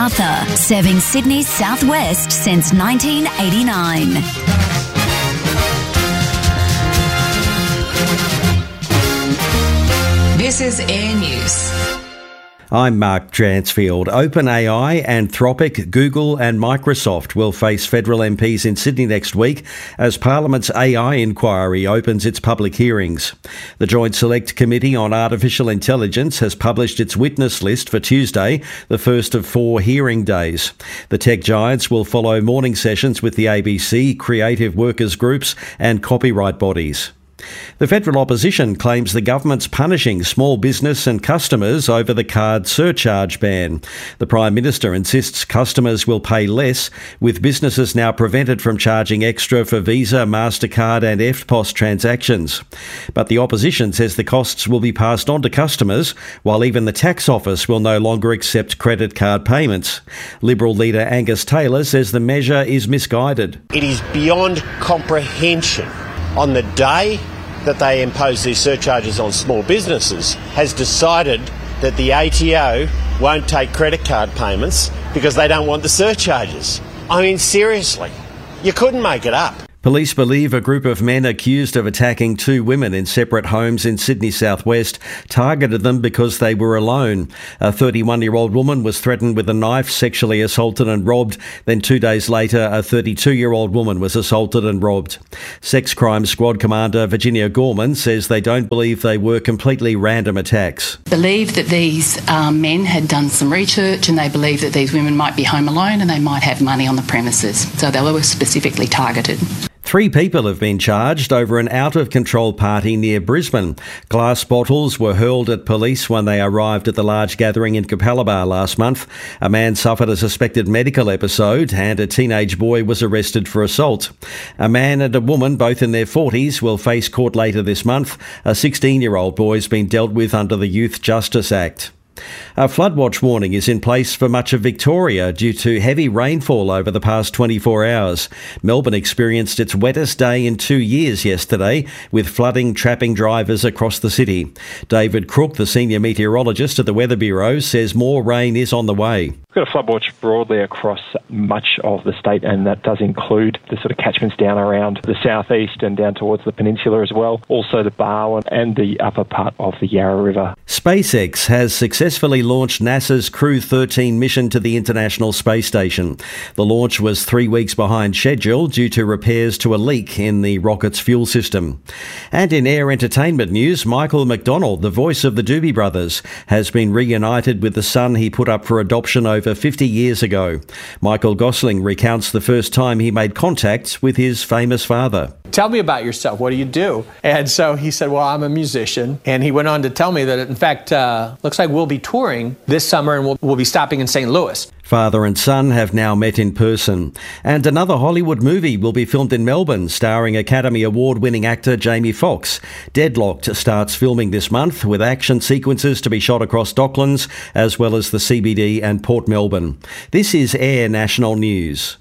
Arthur, serving Sydney's southwest since 1989. This is Air News. I'm Mark Dransfield. OpenAI, Anthropic, Google and Microsoft will face federal MPs in Sydney next week as Parliament's AI inquiry opens its public hearings. The Joint Select Committee on Artificial Intelligence has published its witness list for Tuesday, the first of 4 hearing days. The tech giants will follow morning sessions with the ABC, creative workers groups and copyright bodies. The federal opposition claims the government's punishing small business and customers over the card surcharge ban. The Prime Minister insists customers will pay less, with businesses now prevented from charging extra for Visa, MasterCard and EFTPOS transactions. But the opposition says the costs will be passed on to customers, while even the tax office will no longer accept credit card payments. Liberal leader Angus Taylor says the measure is misguided. It is beyond comprehension. On the day that they impose these surcharges on small businesses, has decided that the ATO won't take credit card payments because they don't want the surcharges. I mean, seriously, you couldn't make it up. Police believe a group of men accused of attacking 2 women in separate homes in Sydney southwest targeted them because they were alone. A 31-year-old woman was threatened with a knife, sexually assaulted and robbed. Then 2 days later, a 32-year-old woman was assaulted and robbed. Sex Crime Squad Commander Virginia Gorman says they don't believe they were completely random attacks. Believe that these men had done some research and they believe that these women might be home alone and they might have money on the premises. So they were specifically targeted. 3 people have been charged over an out-of-control party near Brisbane. Glass bottles were hurled at police when they arrived at the large gathering in Capalaba last month. A man suffered a suspected medical episode and a teenage boy was arrested for assault. A man and a woman, both in their 40s, will face court later this month. A 16-year-old boy has been dealt with under the Youth Justice Act. A flood watch warning is in place for much of Victoria due to heavy rainfall over the past 24 hours. Melbourne experienced its wettest day in 2 years yesterday, with flooding trapping drivers across the city. David Crook, the senior meteorologist at the Weather Bureau, says more rain is on the way. We've got a flood watch broadly across much of the state, and that does include the sort of catchments down around the southeast and down towards the peninsula as well, also the Barwon and the upper part of the Yarra River. SpaceX has successfully launched NASA's Crew 13 mission to the International Space Station. The launch was 3 weeks behind schedule due to repairs to a leak in the rocket's fuel system. And in air entertainment news, Michael McDonald, the voice of the Doobie Brothers, has been reunited with the son he put up for adoption over 50 years ago. Michael Gosling recounts the first time he made contact with his famous father. Tell me about yourself. What do you do? And so he said, well, I'm a musician. And he went on to tell me that, in fact, looks like we'll be touring this summer and we'll be stopping in St. Louis. Father and son have now met in person. And another Hollywood movie will be filmed in Melbourne, starring Academy Award-winning actor Jamie Foxx. Deadlocked starts filming this month, with action sequences to be shot across Docklands, as well as the CBD and Port Melbourne. This is Air National News.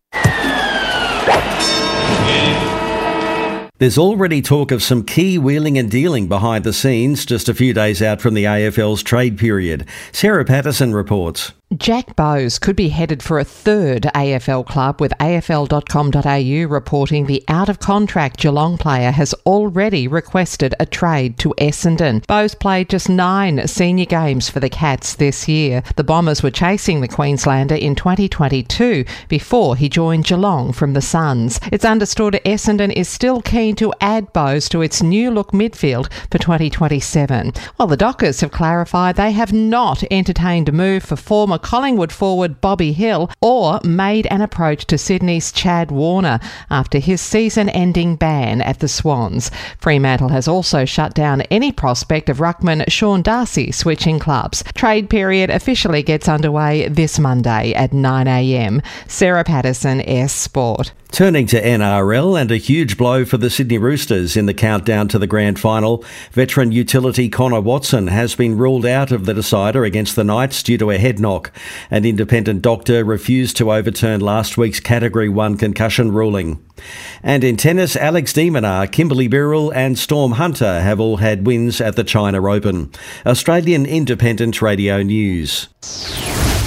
There's already talk of some key wheeling and dealing behind the scenes, just a few days out from the AFL's trade period. Sarah Patterson reports. Jack Bowes could be headed for a third AFL club, with AFL.com.au reporting the out-of-contract Geelong player has already requested a trade to Essendon. Bowes played just 9 senior games for the Cats this year. The Bombers were chasing the Queenslander in 2022 before he joined Geelong from the Suns. It's understood Essendon is still keen to add Bowes to its new-look midfield for 2027. While the Dockers have clarified they have not entertained a move for former Collingwood forward Bobby Hill or made an approach to Sydney's Chad Warner after his season-ending ban at the Swans. Fremantle has also shut down any prospect of ruckman Sean Darcy switching clubs. Trade period officially gets underway this Monday at 9 a.m. Sarah Patterson, S Sport. Turning to NRL, and a huge blow for the Sydney Roosters in the countdown to the grand final. Veteran utility Connor Watson has been ruled out of the decider against the Knights due to a head knock. An independent doctor refused to overturn last week's Category 1 concussion ruling. And in tennis, Alex de Minaur, Kimberly Birrell and Storm Hunter have all had wins at the China Open. Australian Independent Radio News.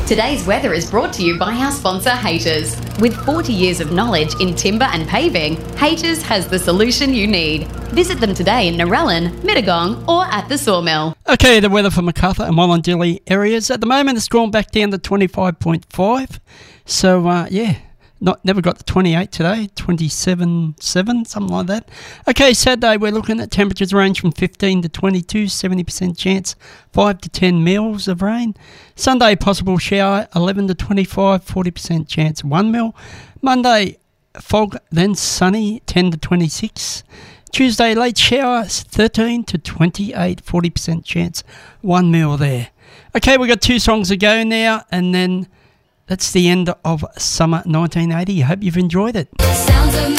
Today's weather is brought to you by our sponsor, Haters. With 40 years of knowledge in timber and paving, Haters has the solution you need. Visit them today in Narellan, Mittagong or at the Sawmill. Okay, the weather for Macarthur and Wollondilly areas. At the moment, it's gone back down to 25.5. So, never got to 28 today, 27.7, something like that. Okay, Saturday we're looking at temperatures range from 15 to 22, 70% chance, 5 to 10 mils of rain. Sunday, possible shower, 11 to 25, 40% chance, 1 mil. Monday, fog, then sunny, 10 to 26. Tuesday, late shower, 13 to 28, 40% chance, 1 mil there. Okay, we've got 2 songs to go now, and then that's the end of summer 1980. I hope you've enjoyed it.